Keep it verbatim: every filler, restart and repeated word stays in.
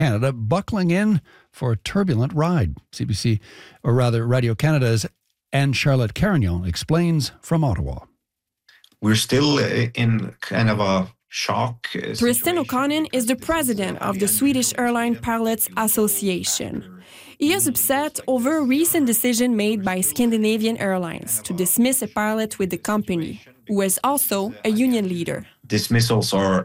Canada buckling in for a turbulent ride. C B C, or rather Radio Canada's Anne-Charlotte Carignan explains from Ottawa. We're still in kind of a shock. Tristan O'Connor is the president of the Swedish Airline Pilots Association. He is upset over a recent decision made by Scandinavian Airlines to dismiss a pilot with the company, who is also a union leader. Dismissals are